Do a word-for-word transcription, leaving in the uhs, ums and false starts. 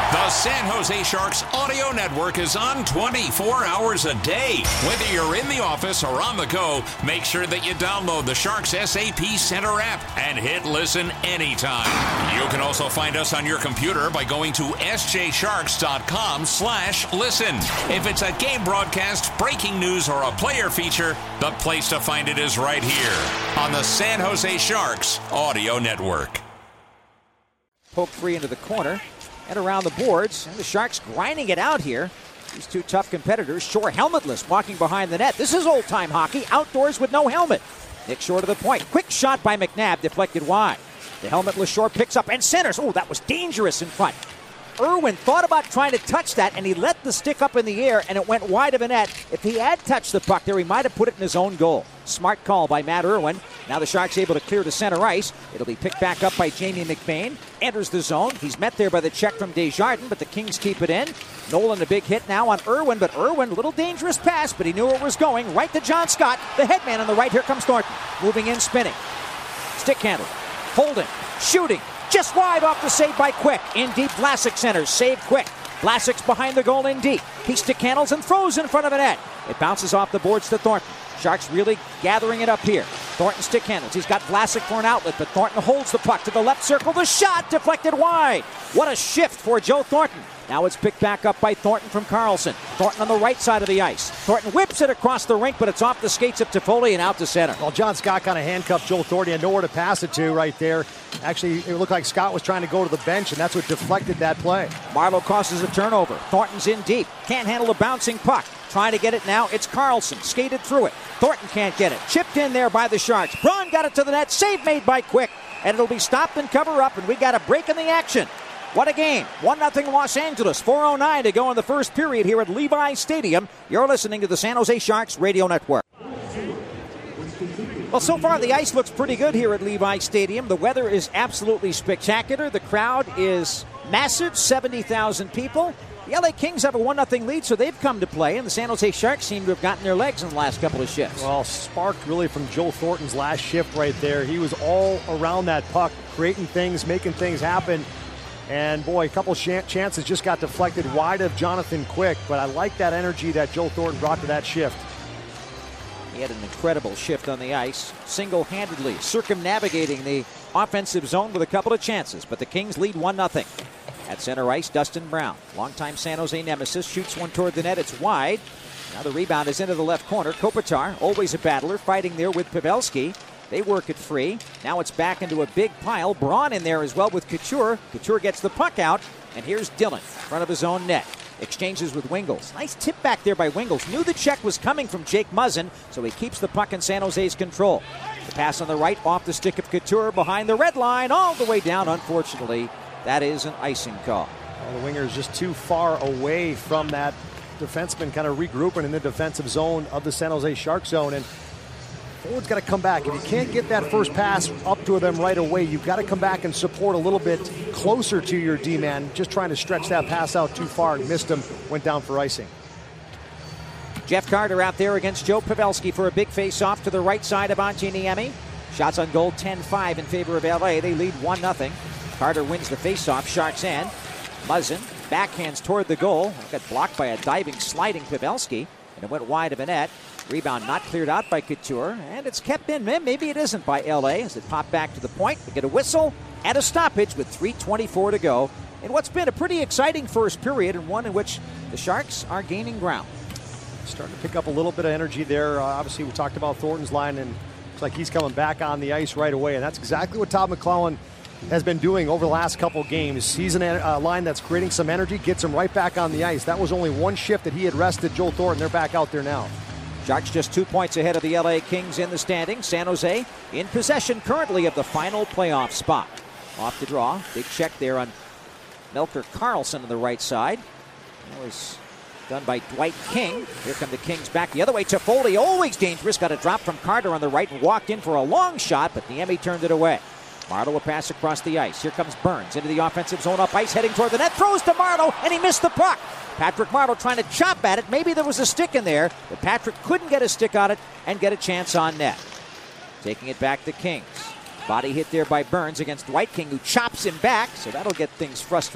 The San Jose Sharks audio network is on twenty-four hours a day. Whether you're in the office or on the go, make sure that you download the Sharks S A P Center app and hit listen anytime. You can also find us on your computer by going to s j sharks dot com slash listen. If it's a game broadcast, breaking news, or a player feature, the place to find it is right here on the San Jose Sharks audio network. Poke free into the corner and around the boards, and the Sharks grinding it out here. These two tough competitors, Shore helmetless, walking behind the net. This is old-time hockey, outdoors with no helmet. Nick Shore to the point. Quick shot by McNabb, deflected wide. The helmetless Shore picks up and centers. Oh, that was dangerous in front. Irwin thought about trying to touch that, and he let the stick up in the air, and it went wide of the net. If he had touched the puck there, he might have put it in his own goal. Smart call by Matt Irwin. Now the Sharks able to clear to center ice. It'll be picked back up by Jamie McBain. Enters the zone. He's met there by the check from Desjardins, but the Kings keep it in. Nolan a big hit now on Irwin, but Irwin, little dangerous pass, but he knew where it was going. Right to John Scott, the headman on the right. Here comes Thornton. Moving in, spinning. Stick handle. Holding. Shooting. Just wide off the save by Quick. In deep, Vlasic centers. Save Quick. Vlasic's behind the goal in deep. He stick handles and throws in front of the net. It bounces off the boards to Thornton. Sharks really gathering it up here. Thornton stick handles. He's got Vlasic for an outlet, but Thornton holds the puck to the left circle. The shot deflected wide. What a shift for Joe Thornton. Now it's picked back up by Thornton from Carlson. Thornton on the right side of the ice. Thornton whips it across the rink, but it's off the skates of Toffoli and out to center. Well, John Scott kind of handcuffed Joel Thornton. He had nowhere to pass it to right there. Actually, it looked like Scott was trying to go to the bench, and that's what deflected that play. Marleau causes a turnover. Thornton's in deep. Can't handle a bouncing puck. Trying to get it now. It's Carlson. Skated through it. Thornton can't get it. Chipped in there by the Sharks. Braun got it to the net. Save made by Quick. And it'll be stopped and cover up, and we got a break in the action. What a game. one nothing Los Angeles. four oh nine to go in the first period here at Levi Stadium. You're listening to the San Jose Sharks Radio Network. Well, so far the ice looks pretty good here at Levi Stadium. The weather is absolutely spectacular. The crowd is massive, seventy thousand people. The L A Kings have a one nothing lead, so they've come to play, and the San Jose Sharks seem to have gotten their legs in the last couple of shifts. Well, sparked really from Joe Thornton's last shift right there. He was all around that puck, creating things, making things happen. And, boy, a couple ch- chances just got deflected wide of Jonathan Quick, but I like that energy that Joe Thornton brought to that shift. He had an incredible shift on the ice, single-handedly circumnavigating the offensive zone with a couple of chances, but the Kings lead one nothing. At center ice, Dustin Brown, longtime San Jose nemesis, shoots one toward the net. It's wide. Now the rebound is into the left corner. Kopitar, always a battler, fighting there with Pavelski. They work it free. Now it's back into a big pile. Braun in there as well with Couture. Couture gets the puck out, and here's Dillon in front of his own net. Exchanges with Wingles. Nice tip back there by Wingles. Knew the check was coming from Jake Muzzin, so he keeps the puck in San Jose's control. The pass on the right off the stick of Couture behind the red line all the way down. Unfortunately, that is an icing call. Well, the winger is just too far away from that defenseman, kind of regrouping in the defensive zone of the San Jose Shark zone. And forward's got to come back. If you can't get that first pass up to them right away, you've got to come back and support a little bit closer to your D-man. Just trying to stretch that pass out too far and missed him, went down for icing. Jeff Carter out there against Joe Pavelski for a big face-off to the right side of Antti Niemi. Shots on goal ten five in favor of L A. They lead one nothing. Carter wins the face-off. Sharks end. Muzzin backhands toward the goal. Got blocked by a diving, sliding Pavelski, and it went wide of the net. Rebound not cleared out by Couture, and it's kept in. Maybe it isn't by L A as it popped back to the point. We get a whistle and a stoppage with three twenty-four to go in what's been a pretty exciting first period, and one in which the Sharks are gaining ground. Starting to pick up a little bit of energy there. Uh, obviously, we talked about Thornton's line, and looks like he's coming back on the ice right away, and that's exactly what Todd McLellan has been doing over the last couple games. He's a uh, line that's creating some energy, gets him right back on the ice. That was only one shift that he had rested Joel Thornton. They're back out there now. Sharks just two points ahead of the L A Kings in the standings. San Jose in possession currently of the final playoff spot. Off the draw. Big check there on Melker Karlsson on the right side. That was done by Dwight King. Here come the Kings back the other way. Toffoli, always dangerous. Got a drop from Carter on the right and walked in for a long shot, but Niemi turned it away. Marleau a pass across the ice. Here comes Burns into the offensive zone up ice, heading toward the net. Throws to Marleau, and he missed the puck. Patrick Marleau trying to chop at it. Maybe there was a stick in there, but Patrick couldn't get a stick on it and get a chance on net. Taking it back to Kings. Body hit there by Burns against Dwight King, who chops him back, so that'll get things frustrated.